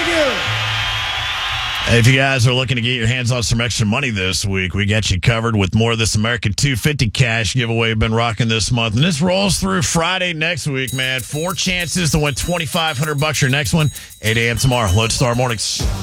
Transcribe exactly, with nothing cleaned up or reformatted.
Thank you. If you guys are looking to get your hands on some extra money this week, we got you covered with more of this American two fifty cash giveaway we've been rocking this month. And this rolls through Friday next week, man. Four chances to win twenty-five hundred bucks your next one. eight a.m. tomorrow. Lodestar Mornings.